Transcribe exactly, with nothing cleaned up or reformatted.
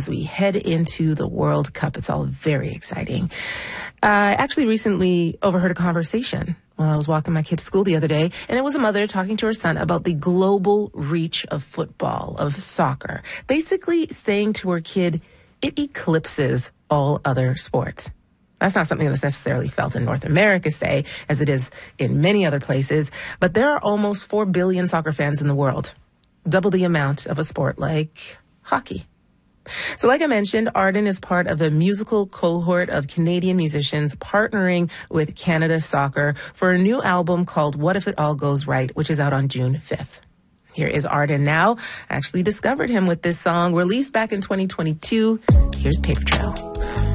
as we head into the World Cup. It's all very exciting. I actually recently overheard a conversation while I was walking my kid to school the other day, and it was a mother talking to her son about the global reach of football, of soccer, basically saying to her kid, it eclipses all other sports. That's not something that's necessarily felt in North America, say, as it is in many other places, but there are almost four billion soccer fans in the world, double the amount of a sport like hockey. So like I mentioned, Arden is part of a musical cohort of Canadian musicians partnering with Canada Soccer for a new album called What If It All Goes Right, which is out on June fifth. Here is Arden now. I actually discovered him with this song released back in twenty twenty-two. Here's Paper Trail.